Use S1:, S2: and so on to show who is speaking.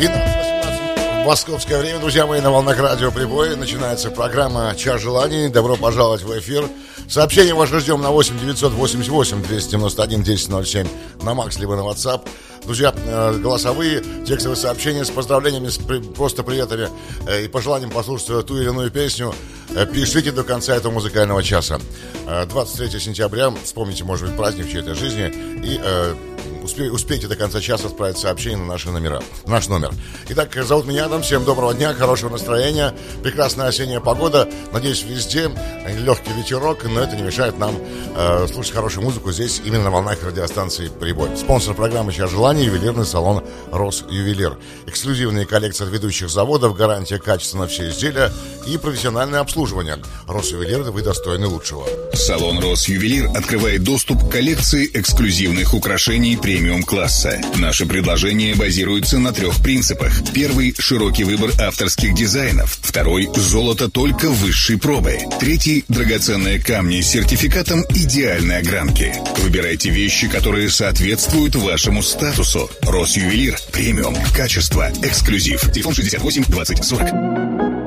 S1: 12:18 московское время, друзья мои, на волнах радио Прибой. Начинается программа «Час желаний». Добро пожаловать в эфир. Сообщение ваше ждем на 8 988 291 1007 на Макс, либо на WhatsApp. Друзья, голосовые, текстовые сообщения с поздравлениями, с просто приветами и пожеланием послушать ту или иную песню пишите до конца этого музыкального часа. 23 сентября, вспомните, может быть, праздник в чьей-то жизни, и успейте до конца часа отправить сообщение на наши номера, наш номер. Итак, зовут меня Адам, всем доброго дня, хорошего настроения, прекрасная осенняя погода, надеюсь, везде, легкий ветерок, но это не мешает нам слушать хорошую музыку здесь, именно на волнах радиостанции «Прибой». Спонсор программы «Час желаний» — ювелирный салон «Росювелир». Эксклюзивные коллекции от ведущих заводов, гарантия качества на все изделия и профессиональное обслуживание. «Росювелир», вы достойны лучшего.
S2: Салон «Росювелир» открывает доступ к коллекции эксклюзивных украшений премиум-класса. Наше предложение базируется на 3 принципах. Первый – широкий выбор авторских дизайнов. Второй – золото только высшей пробы. Третий – драгоценные камни с сертификатом идеальной огранки. Выбирайте вещи, которые соответствуют вашему статусу. «Росювелир» – премиум, качество, эксклюзив. Телефон 68 20 40.